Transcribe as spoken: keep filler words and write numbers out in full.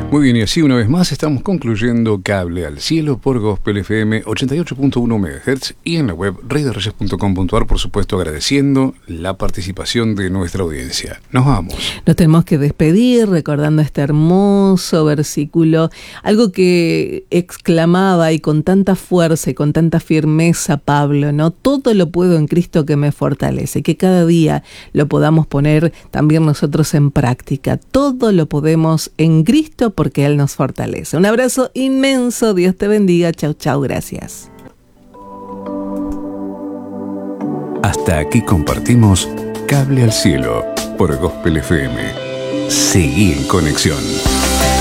Muy bien, y así una vez más estamos concluyendo Cable al Cielo por Gospel F M ochenta y ocho punto uno megahertz y en la web rey de reyes punto com punto a r, por supuesto agradeciendo la participación de nuestra audiencia. Nos vamos. Nos tenemos que despedir recordando este hermoso versículo, algo que exclamaba y con tanta fuerza y con tanta firmeza Pablo, ¿no? Todo lo puedo en Cristo que me fortalece, que cada día lo podamos poner también nosotros en práctica. Todo lo podemos en Cristo porque Él nos fortalece. Un abrazo inmenso, Dios te bendiga, chau chau, gracias. Hasta aquí compartimos Cable al Cielo por Gospel F M. Seguí en conexión.